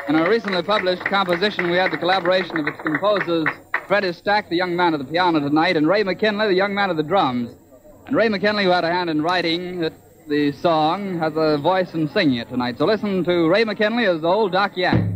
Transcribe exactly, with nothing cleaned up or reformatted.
In a recently published composition, we had the collaboration of its composers, Freddie Stack, the young man of the piano tonight, and Ray McKinley, the young man of the drums. And Ray McKinley, who had a hand in writing it, the song, has a voice in singing it tonight. So listen to Ray McKinley as Old Doc Yak.